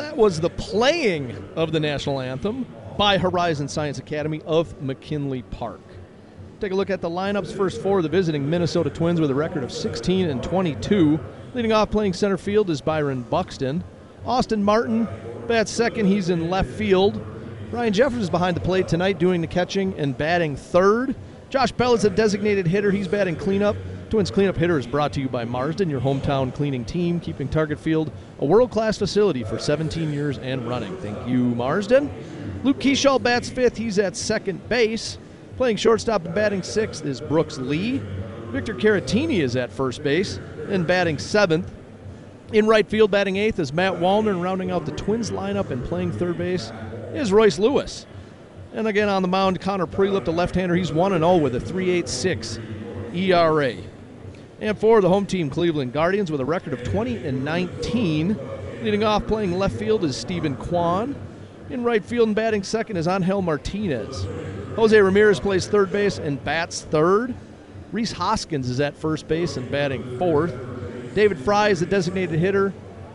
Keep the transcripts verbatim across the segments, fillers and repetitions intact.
That was the playing of the national anthem by Horizon Science Academy of McKinley Park. Take a look at the lineups. First four, the visiting Minnesota Twins with a record of sixteen and twenty-two. Leading off playing center field is Byron Buxton. Austin Martin bats second. He's in left field. Ryan Jeffers is behind the plate tonight doing the catching and batting third. Josh Bell is a designated hitter. He's batting cleanup. Twins Cleanup Hitter is brought to you by Marsden, your hometown cleaning team, keeping Target Field a world-class facility for seventeen years and running. Thank you, Marsden. Luke Keeschall bats fifth. He's at second base. Playing shortstop and batting sixth is Brooks Lee. Victor Caratini is at first base and batting seventh. In right field, batting eighth is Matt Wallner, and rounding out the Twins lineup and playing third base is Royce Lewis. And again on the mound, Connor Prelip, the left-hander. He's one and oh with a three point eight six E R A. And for the home team, Cleveland Guardians, with a record of twenty and nineteen. Leading off playing left field is Stephen Kwan. In right field and batting second is Angel Martinez. Jose Ramirez plays third base and bats third. Reese Hoskins is at first base and batting fourth. David Fry is the designated hitter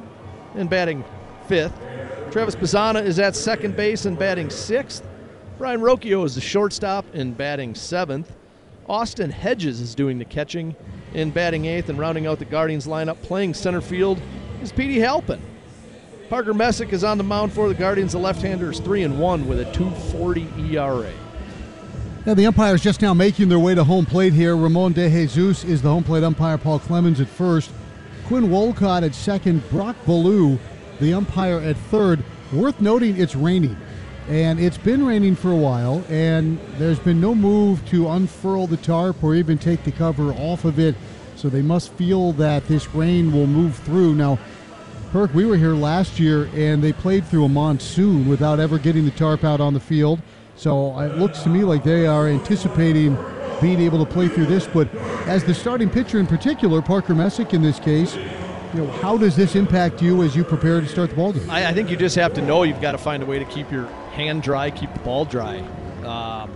and batting fifth. Travis Pizzana is at second base and batting sixth. Brian Rocchio is the shortstop and batting seventh. Austin Hedges is doing the catching and batting eighth, and rounding out the Guardians lineup playing center field is Petey Halpin. Parker Messick is on the mound for the Guardians. The left-hander is three and one with a two forty E R A. Yeah, the umpires just now making their way to home plate here. Ramon De Jesus is the home plate umpire. Paul Clemens at first. Quinn Wolcott at second. Brock Ballou, the umpire, at third. Worth noting, it's raining. And it's been raining for a while, and there's been no move to unfurl the tarp or even take the cover off of it. So they must feel that this rain will move through. Now, Perk, we were here last year, and they played through a monsoon without ever getting the tarp out on the field. So it looks to me like they are anticipating being able to play through this. But as the starting pitcher in particular, Parker Messick in this case, you know, how does this impact you as you prepare to start the ball game? I, I think you just have to know you've got to find a way to keep your hand dry, keep the ball dry. Um,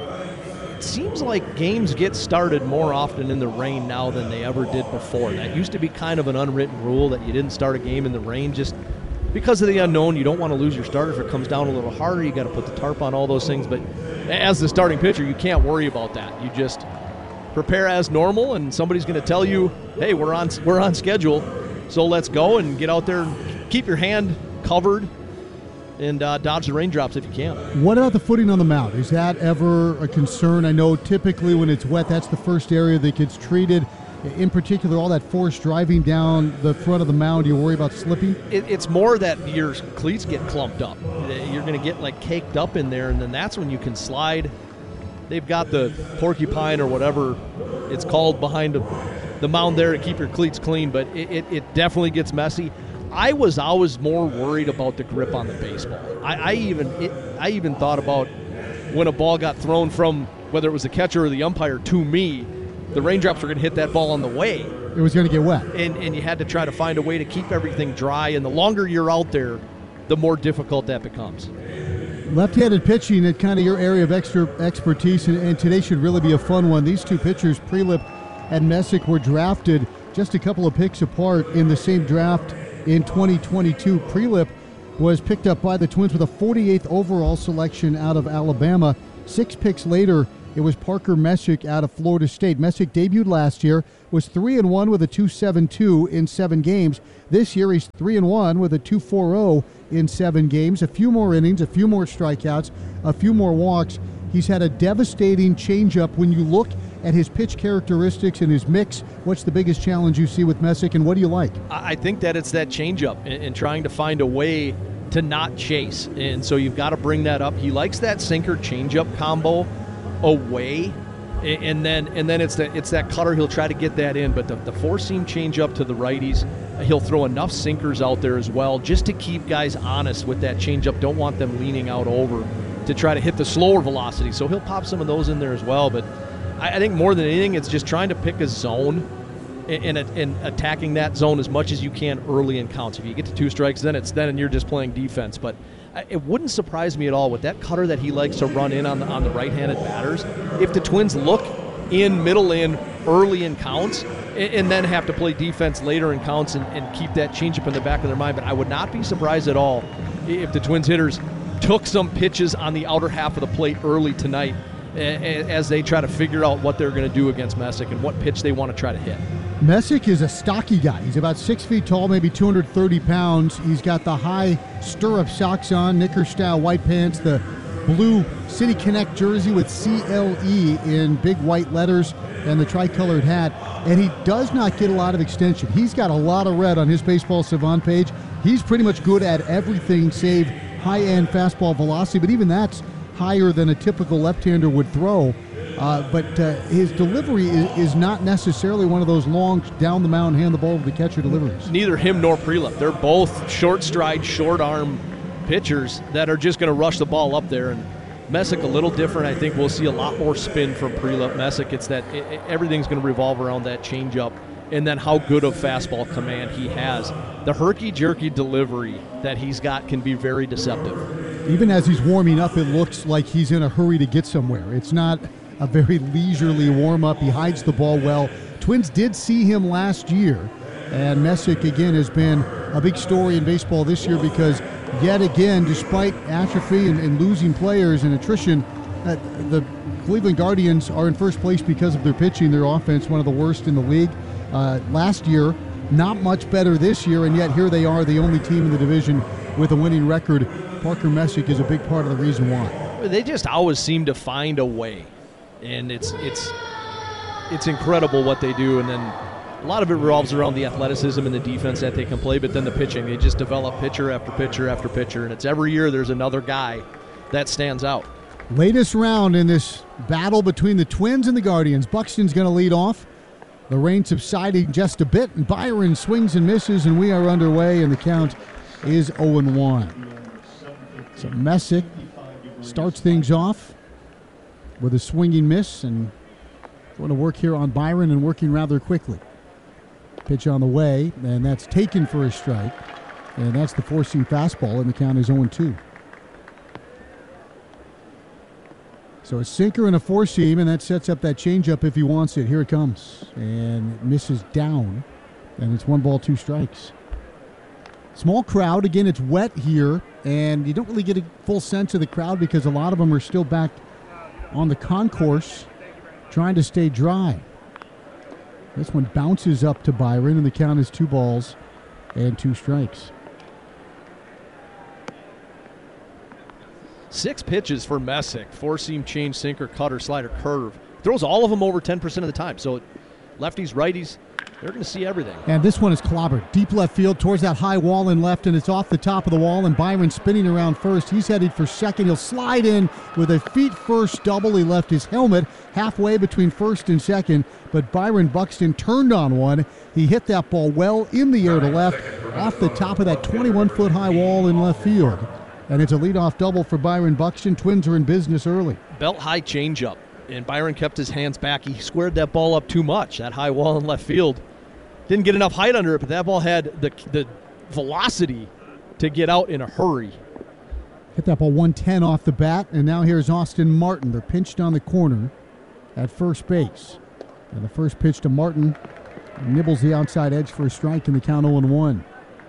it seems like games get started more often in the rain now than they ever did before. That used to be kind of an unwritten rule that you didn't start a game in the rain just because of the unknown. You don't want to lose your starter if it comes down a little harder. You got to put the tarp on, all those things. But as the starting pitcher, you can't worry about that. You just prepare as normal, and somebody's going to tell you, hey, we're on we're on schedule, so let's go and get out there and keep your hand covered and uh, dodge the raindrops if you can. What about the footing on the mound? Is that ever a concern? I know typically when it's wet, that's the first area that gets treated. In particular, all that force driving down the front of the mound, you worry about slipping? It, it's more that your cleats get clumped up. You're going to get like caked up in there, and then that's when you can slide. They've got the porcupine or whatever it's called behind the mound there to keep your cleats clean, but it, it, it definitely gets messy. I was always more worried about the grip on the baseball. I, I even it, I even thought about when a ball got thrown from whether it was the catcher or the umpire to me, the raindrops were going to hit that ball on the way. It was going to get wet. And, and you had to try to find a way to keep everything dry, and the longer you're out there, the more difficult that becomes. Left-handed pitching at kind of your area of extra expertise, and, and today should really be a fun one. These two pitchers, Prelip and Messick, were drafted just a couple of picks apart in the same draft in twenty twenty-two. Prelip was picked up by the Twins with a forty-eighth overall selection out of Alabama. Six picks later, it was Parker Messick out of Florida State. Messick debuted last year, was three and one with a two point seven two in seven games. This year he's three and one with a two point four oh in seven games. A few more innings, a few more strikeouts, a few more walks. He's had a devastating changeup. When you look at his pitch characteristics and his mix, what's the biggest challenge you see with Messick, and what do you like? I think that it's that changeup and, and trying to find a way to not chase, and so you've got to bring that up. He likes that sinker changeup combo away, and then and then it's that it's that cutter. He'll try to get that in, but the, the four-seam changeup to the righties, he'll throw enough sinkers out there as well just to keep guys honest with that changeup. Don't want them leaning out over to try to hit the slower velocity, so he'll pop some of those in there as well. But I, I think more than anything, it's just trying to pick a zone and, and, and attacking that zone as much as you can early in counts. If you get to two strikes, then it's then you're just playing defense. But it wouldn't surprise me at all with that cutter that he likes to run in on the on the right-handed batters. If the Twins look in, middle in, early in counts, and, and then have to play defense later in counts and, and keep that changeup in the back of their mind. But I would not be surprised at all if the Twins hitters took some pitches on the outer half of the plate early tonight as they try to figure out what they're going to do against Messick and what pitch they want to try to hit. Messick is a stocky guy. He's about six feet tall, maybe two hundred thirty pounds. He's got the high stirrup socks on, knicker-style white pants, the blue City Connect jersey with C L E in big white letters, and the tricolored hat. And he does not get a lot of extension. He's got a lot of red on his Baseball Savant page. He's pretty much good at everything save high-end fastball velocity, but even that's higher than a typical left-hander would throw. Uh, but uh, his delivery is, is not necessarily one of those long down-the-mound, hand-the-ball to the catcher deliveries. Neither him nor Prelep. They're both short-stride, short-arm pitchers that are just going to rush the ball up there. And Messick a little different. I think we'll see a lot more spin from Prelep. Messick, it's that it, it, everything's going to revolve around that changeup and then how good of fastball command he has. The herky-jerky delivery that he's got can be very deceptive. Even as he's warming up, it looks like he's in a hurry to get somewhere. It's not a very leisurely warm-up. He hides the ball well. Twins did see him last year, and Messick, again, has been a big story in baseball this year because, yet again, despite atrophy and, and losing players and attrition, uh, the Cleveland Guardians are in first place because of their pitching. Their offense, one of the worst in the league. Uh, last year, not much better this year, and yet here they are, the only team in the division with a winning record. Parker Messick is a big part of the reason why. They just always seem to find a way, and it's it's it's incredible what they do. And then a lot of it revolves around the athleticism and the defense that they can play, but then the pitching. They just develop pitcher after pitcher after pitcher, and it's every year there's another guy that stands out. Latest round in this battle between the Twins and the Guardians. Buxton's going to lead off. The rain subsiding just a bit, and Byron swings and misses, and we are underway, and the count is oh and one. So Messick starts things off with a swinging miss, and going to work here on Byron and working rather quickly. Pitch on the way, and that's taken for a strike, and that's the four-seam fastball, and the count is oh and two. So a sinker and a four-seam, and that sets up that changeup if he wants it. Here it comes, and it misses down, and it's one ball, two strikes. Small crowd. Again, it's wet here, and you don't really get a full sense of the crowd because a lot of them are still back on the concourse trying to stay dry. This one bounces up to Byron, and the count is two balls and two strikes. Six pitches for Messick. Four-seam change, sinker, cutter, slider, curve. Throws all of them over ten percent of the time. So lefties, righties, they're going to see everything. And this one is clobbered. Deep left field towards that high wall in left, and it's off the top of the wall, and Byron spinning around first. He's headed for second. He'll slide in with a feet-first double. He left his helmet halfway between first and second, but Byron Buxton turned on one. He hit that ball well in the air to left, off the top of that twenty-one-foot high wall in left field. And it's a leadoff double for Byron Buxton. Twins are in business early. Belt-high changeup, and Byron kept his hands back. He squared that ball up too much, that high wall in left field. Didn't get enough height under it, but that ball had the the velocity to get out in a hurry. Hit that ball one ten off the bat, and now here's Austin Martin. They're pinched on the corner at first base. And the first pitch to Martin nibbles the outside edge for a strike, in the count oh and one.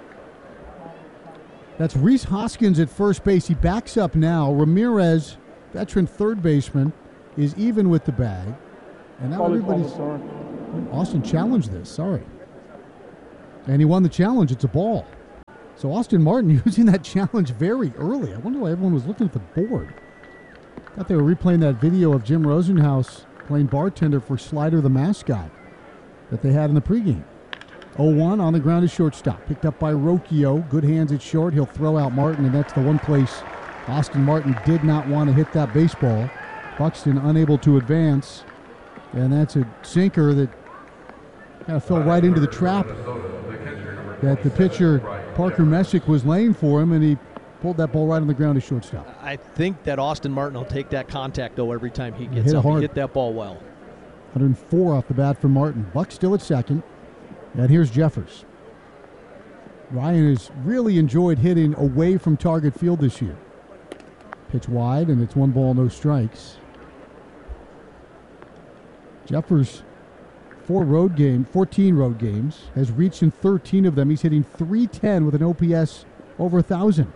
That's Rhys Hoskins at first base. He backs up now. Ramirez, veteran third baseman, is even with the bag. And now everybody's... Austin challenged this, sorry. And he won the challenge. It's a ball. So Austin Martin using that challenge very early. I wonder why everyone was looking at the board. Thought they were replaying that video of Jim Rosenhaus playing bartender for Slider the mascot that they had in the pregame. oh one on the ground is shortstop. Picked up by Rocchio. Good hands at short. He'll throw out Martin, and that's the one place Austin Martin did not want to hit that baseball. Buxton unable to advance. And that's a sinker that kind of fell right into the trap that the pitcher, Parker Messick, was laying for him, and he pulled that ball right on the ground to shortstop. I think that Austin Martin will take that contact, though, every time he gets hit up. Hard. He hit that ball well. one oh four off the bat for Martin. Buck still at second. And here's Jeffers. Ryan has really enjoyed hitting away from target field this year. Pitch wide, and it's one ball, no strikes. Jeffers four road game, fourteen road games, has reached in thirteen of them. He's hitting three ten with an O P S over one thousand.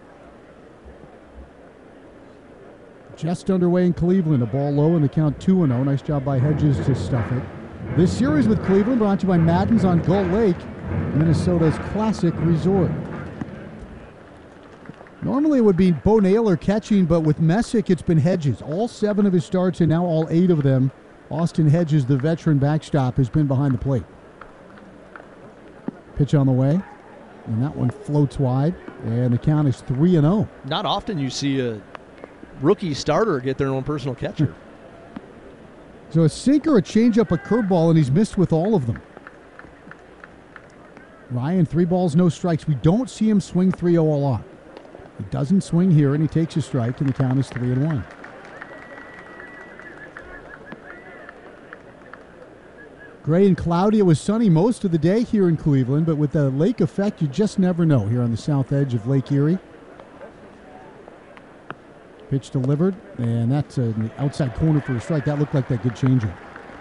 Just underway in Cleveland. A ball low in the count two and oh. Nice job by Hedges to stuff it. This series with Cleveland brought to you by Madden's on Gull Lake, Minnesota's classic resort. Normally it would be Bo Naylor catching, but with Messick it's been Hedges. All seven of his starts and now all eight of them, Austin Hedges, the veteran backstop, has been behind the plate. Pitch on the way, and that one floats wide, and the count is three and oh. Not often you see a rookie starter get their own personal catcher. So a sinker, a changeup, a curveball, and he's missed with all of them. Ryan, three balls, no strikes. We don't see him swing three oh a lot. He doesn't swing here, and he takes a strike, and the count is three and one. Gray and cloudy. It was sunny most of the day here in Cleveland, but with the lake effect, you just never know here on the south edge of Lake Erie. Pitch delivered, and that's in the outside corner for a strike. That looked like that good changeup.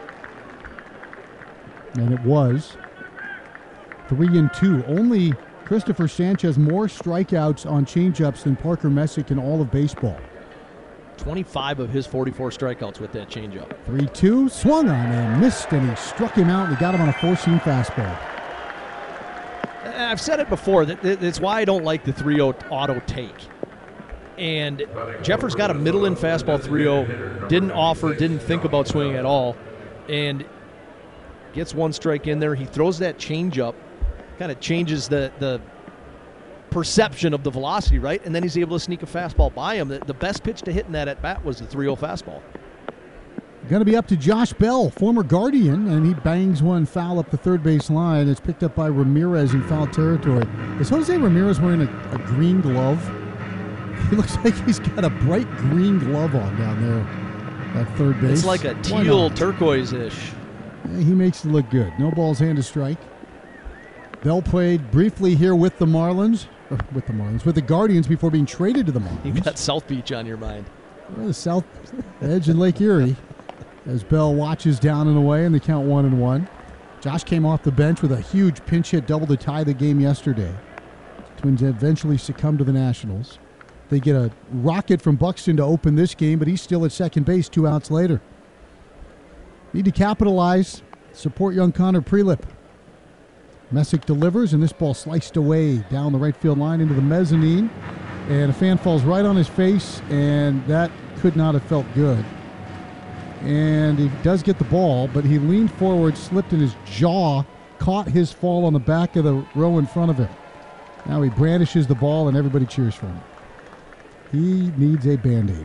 And it was. Three and two. Only Christopher Sanchez more strikeouts on changeups than Parker Messick in all of baseball. twenty-five of his forty-four strikeouts with that changeup. three two, swung on and missed, and he struck him out, and he got him on a four-seam fastball. I've said it before, that it's why I don't like the three oh auto take. And Jeffers got a middle-in fastball three oh, didn't offer, didn't think about swinging at all, and gets one strike in there. He throws that changeup, kind of changes the, the perception of the velocity, right? And then he's able to sneak a fastball by him. The, the best pitch to hit in that at-bat was the three oh fastball. Going to be up to Josh Bell, former Guardian, and he bangs one foul up the third base line. It's picked up by Ramirez in foul territory. Is Jose Ramirez wearing a, a green glove? He looks like he's got a bright green glove on down there at third base. It's like a teal turquoise-ish. Yeah, he makes it look good. No balls, hand to strike. Bell played briefly here with the Marlins, or with the Marlins, with the Guardians before being traded to the Marlins. You got South Beach on your mind. Well, the south edge in Lake Erie, as Bell watches down and away, and they count one and one. Josh came off the bench with a huge pinch hit double to tie the game yesterday. Twins eventually succumbed to the Nationals. They get a rocket from Buxton to open this game, but he's still at second base two outs later. Need to capitalize. Support young Connor Prelip. Messick delivers, and this ball sliced away down the right field line into the mezzanine. And a fan falls right on his face, and that could not have felt good. And he does get the ball, but he leaned forward, slipped in his jaw, caught his fall on the back of the row in front of him. Now he brandishes the ball, and everybody cheers for him. He needs a Band-Aid.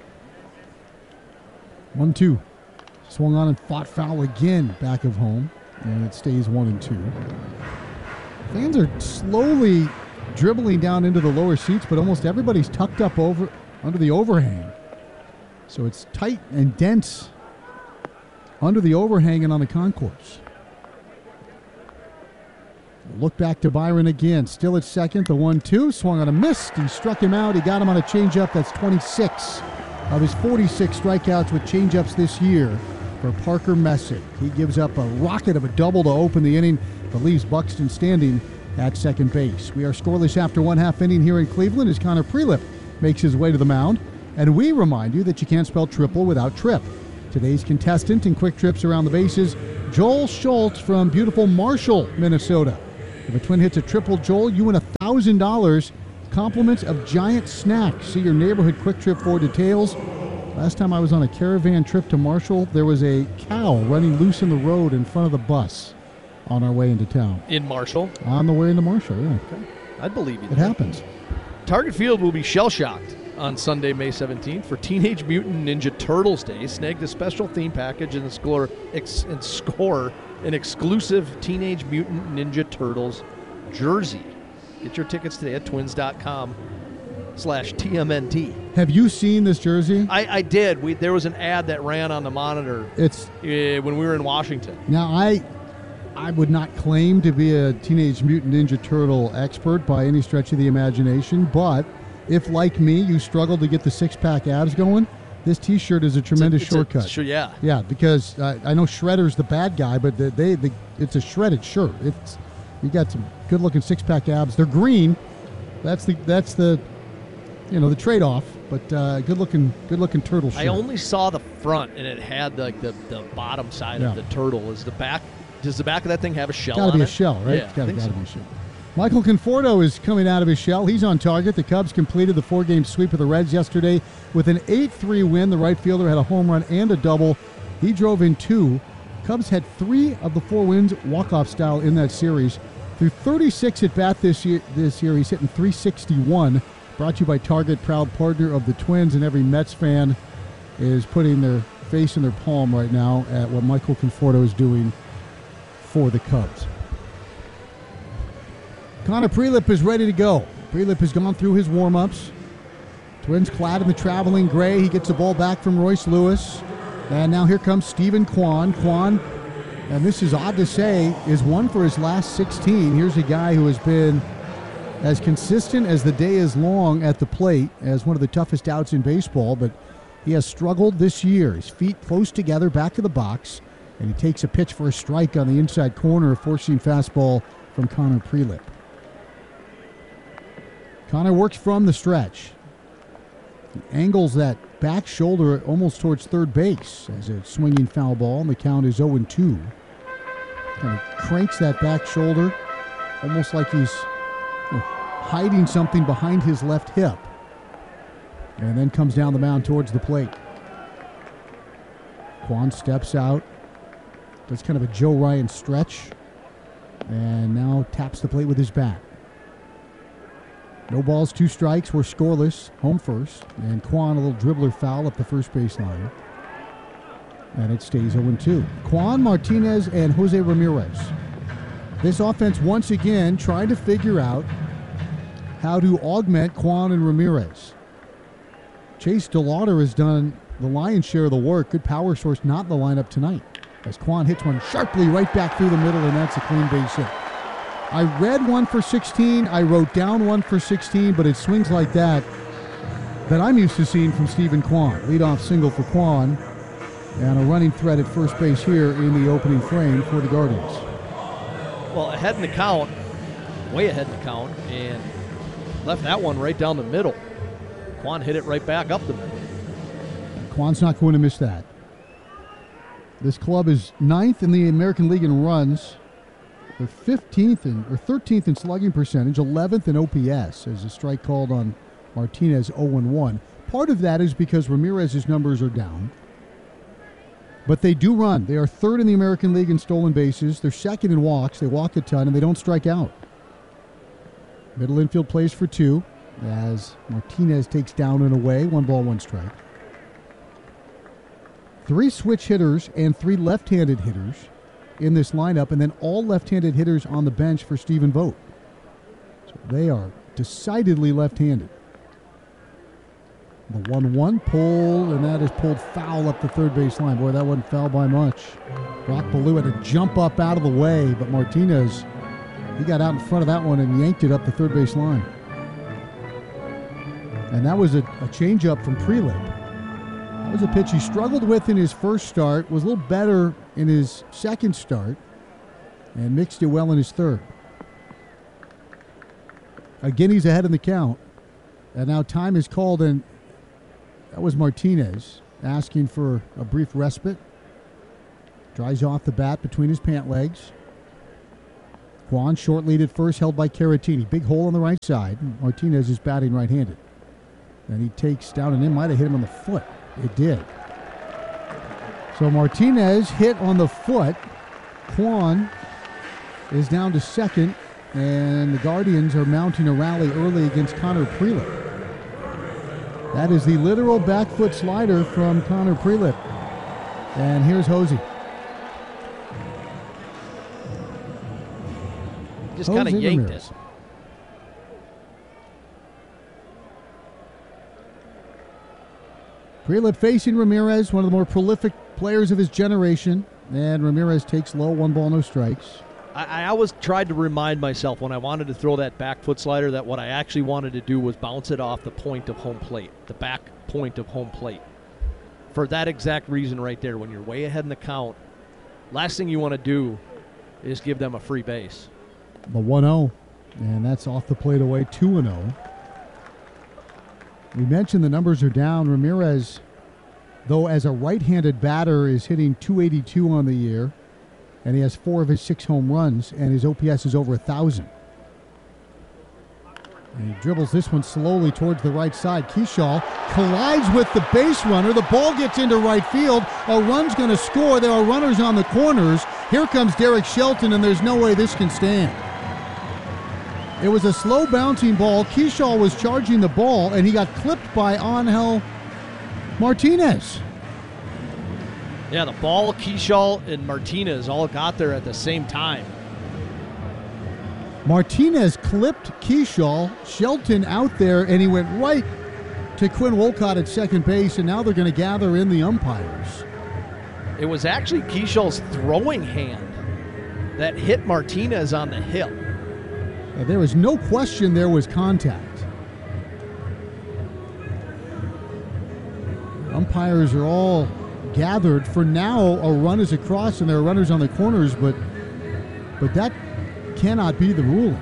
one two. Swung on and fought foul again back of home, and it stays one and two. Fans are slowly dribbling down into the lower seats, but almost everybody's tucked up over under the overhang. So it's tight and dense under the overhang and on the concourse. Look back to Byron again. Still at second. The one two. Swung on a miss. He struck him out. He got him on a changeup. That's twenty-six of his forty-six strikeouts with changeups this year for Parker Messick. He gives up a rocket of a double to open the inning, but leaves Buxton standing at second base. We are scoreless after one half inning here in Cleveland as Connor Prelip makes his way to the mound. And we remind you that you can't spell triple without trip. Today's contestant in quick trips around the bases, Joel Schultz from beautiful Marshall, Minnesota. If a Twin hits a triple, Joel, you win one thousand dollars. Compliments of Giant Snacks. See your neighborhood quick trip for details. Last time I was on a caravan trip to Marshall, there was a cow running loose in the road in front of the bus on our way into town. In Marshall? On the way into Marshall, yeah. Okay. I'd believe you. It happens. Target Field will be shell-shocked on Sunday, May seventeenth for Teenage Mutant Ninja Turtles Day. Snag the special theme package and score, ex, and score an exclusive Teenage Mutant Ninja Turtles jersey. Get your tickets today at twins.com slash TMNT. Have you seen this jersey? I, I did. We, there was an ad that ran on the monitor It's uh, when we were in Washington. Now, I I would not claim to be a Teenage Mutant Ninja Turtle expert by any stretch of the imagination, but if, like me, you struggle to get the six-pack abs going, this T-shirt is a tremendous it's a, shortcut. Sure, yeah. Yeah, because uh, I know Shredder's the bad guy, but they, they, they it's a shredded shirt. It's you got some good-looking six-pack abs. They're green. That's the that's the you know the trade-off. But uh, good-looking good-looking turtle shirt. I only saw the front, and it had like the, the bottom side yeah. of the turtle. Is the back? Does the back of that thing have a shell gotta on be it? a shell, right? Yeah, It's gotta, I think gotta so. be a shell. Michael Conforto is coming out of his shell. He's on target. The Cubs completed the four-game sweep of the Reds yesterday with an eight three win. The right fielder had a home run and a double. He drove in two. Cubs had three of the four wins walk-off style in that series. Through thirty-six at bat this year, this year he's hitting three sixty-one. Brought to you by Target, proud partner of the Twins, and every Mets fan is putting their face in their palm right now at what Michael Conforto is doing for the Cubs. Connor Prelip is ready to go. Prelip has gone through his warm-ups. Twins clad in the traveling gray. He gets the ball back from Royce Lewis. And now here comes Stephen Kwan. Kwan, and this is odd to say, is one for his last sixteen. Here's a guy who has been as consistent as the day is long at the plate as one of the toughest outs in baseball, but he has struggled this year. His feet close together, back of the box, and he takes a pitch for a strike on the inside corner, a four-seam fastball from Connor Prelip. Connor works from the stretch. He angles that back shoulder almost towards third base as a swinging foul ball, and the count is oh and two. Kind of cranks that back shoulder almost like he's you know, hiding something behind his left hip. And then comes down the mound towards the plate. Kwan steps out, does kind of a Joe Ryan stretch, and now taps the plate with his bat. No balls, two strikes. We're scoreless. Home first. And Kwan, a little dribbler foul up the first base line. And it stays oh and two. Kwan, Martinez, and Jose Ramirez. This offense once again trying to figure out how to augment Kwan and Ramirez. Chase DeLauder has done the lion's share of the work. Good power source, not in the lineup tonight. As Kwan hits one sharply right back through the middle, and that's a clean base hit. I read one for sixteen. I wrote down one for sixteen, but it's swings like that that I'm used to seeing from Stephen Kwan. Leadoff single for Kwan, and a running threat at first base here in the opening frame for the Guardians. Well, ahead in the count, way ahead in the count, and left that one right down the middle. Kwan hit it right back up the middle. And Kwan's not going to miss that. This club is ninth in the American League in runs. They're fifteenth in, or thirteenth in slugging percentage, eleventh in O P S, as a strike called on Martinez oh and one. Part of that is because Ramirez's numbers are down. But they do run. They are third in the American League in stolen bases. They're second in walks. They walk a ton, and they don't strike out. Middle infield plays for two, as Martinez takes down and away. One ball, one strike. Three switch hitters and three left-handed hitters in this lineup, and then all left-handed hitters on the bench for Stephen Vogt. So they are decidedly left-handed. The one one pull, and that is pulled foul up the third base line. Boy, that wasn't foul by much. Brock Ballou had to jump up out of the way, but Martinez, he got out in front of that one and yanked it up the third base line. And that was a, a changeup from Prelip. That was a pitch he struggled with in his first start, was a little better in his second start, and mixed it well in his third. Again, he's ahead in the count. And now time is called, and that was Martinez asking for a brief respite. Dries off the bat between his pant legs. Kwan, short lead at first, held by Caratini. Big hole on the right side. Martinez is batting right-handed. And he takes down and in, might have hit him on the foot. It did. So Martinez hit on the foot. Kwan is down to second, and the Guardians are mounting a rally early against Connor Prelip. That is the literal back foot slider from Connor Prelip. And here's Hosey. Just kind of yanked Ramirez. it. Prelip facing Ramirez, one of the more prolific players of his generation. And Ramirez takes low, one ball, no strikes. I, I always tried to remind myself when I wanted to throw that back foot slider that what I actually wanted to do was bounce it off the point of home plate, the back point of home plate. for that exact reason right there. When you're way ahead in the count, last thing you want to do is give them a free base. The one oh, and that's off the plate away, two and oh. We mentioned the numbers are down. Ramirez, though, as a right-handed batter, is hitting two eighty-two on the year, and he has four of his six home runs, and his O P S is over one thousand. And he dribbles this one slowly towards the right side. Keschall collides with the base runner. The ball gets into right field. A run's going to score. There are runners on the corners. Here comes Derek Shelton, and there's no way this can stand. It was a slow bouncing ball. Keschall was charging the ball, and he got clipped by Angel Martinez. Yeah, the ball, Keschall, and Martinez all got there at the same time. Martinez clipped Keschall, Shelton out there, and he went right to Quinn Wolcott at second base, and now they're going to gather in the umpires. It was actually Keschall's throwing hand that hit Martinez on the hip. Uh, there was no question there was contact. Umpires are all gathered. For now, a run is across, and there are runners on the corners, but but that cannot be the ruling.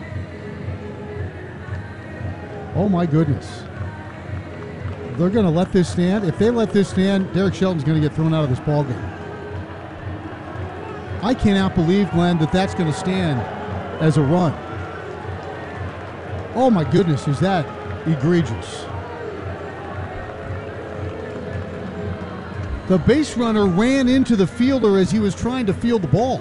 Oh my goodness. They're going to let this stand. If they let this stand, Derek Shelton's going to get thrown out of this ballgame. I cannot believe, Glenn, that that's going to stand as a run. Oh my goodness, is that egregious. The base runner ran into the fielder as he was trying to field the ball.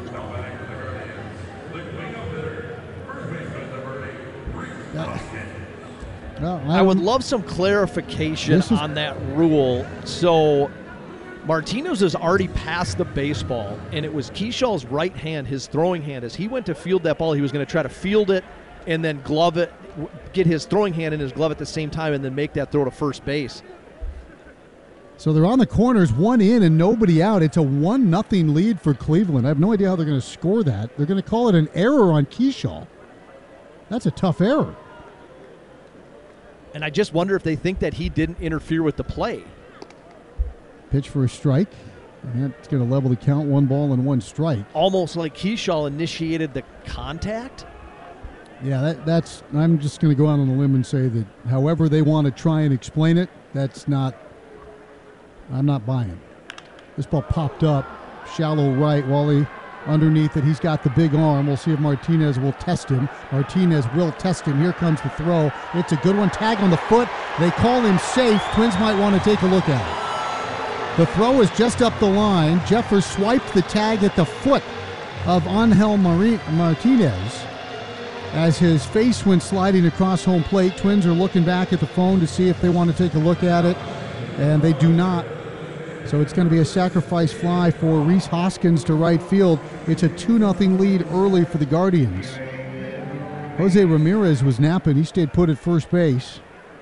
Well, I, I would love some clarification is, on that rule. So Martinez has already passed the baseball, and it was Keschall's right hand, his throwing hand. As he went to field that ball, he was going to try to field it and then glove it, get his throwing hand in his glove at the same time, and then make that throw to first base. So they're on the corners, one in and nobody out. It's a one nothing lead for Cleveland. I have no idea how they're going to score that. They're going to call it an error on Keschall. That's a tough error. And I just wonder if they think that he didn't interfere with the play. Pitch for a strike. And that's going to level the count, one ball and one strike. Almost like Keschall initiated the contact. Yeah, that, that's. I'm just going to go out on a limb and say that however they want to try and explain it, that's not. I'm not buying. This ball popped up, shallow right. Wally underneath it. He's got the big arm. We'll see if Martinez will test him. Martinez will test him. Here comes the throw. It's a good one. Tag on the foot. They call him safe. Twins might want to take a look at it. The throw is just up the line. Jeffers swiped the tag at the foot of Angel Mar- Martinez as his face went sliding across home plate. Twins are looking back at the phone to see if they want to take a look at it, and they do not. So it's going to be a sacrifice fly for Rhys Hoskins to right field. It's a two nothing lead early for the Guardians. Jose Ramirez was napping. He stayed put at first base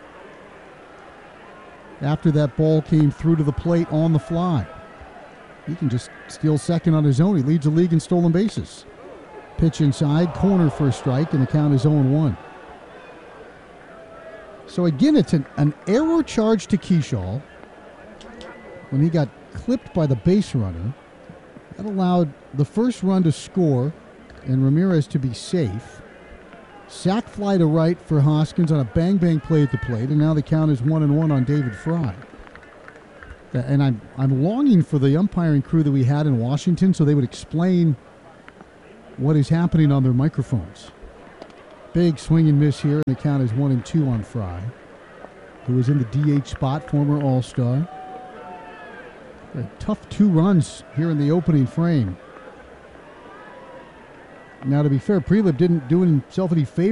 after that ball came through to the plate on the fly. He can just steal second on his own. He leads the league in stolen bases. Pitch inside, corner for a strike, and the count is oh one. So again, it's an, an error charge to Keschall when he got clipped by the base runner. That allowed the first run to score and Ramirez to be safe. Sac fly to right for Hoskins on a bang-bang play at the plate, and now the count is one and one on David Fry. And I'm I'm longing for the umpiring crew that we had in Washington so they would explain what is happening on their microphones. Big swing and miss here, and the count is one and two on Fry, who was in the D H spot, former All-Star. A tough two runs here in the opening frame. Now, to be fair, Prelip didn't do himself any favor.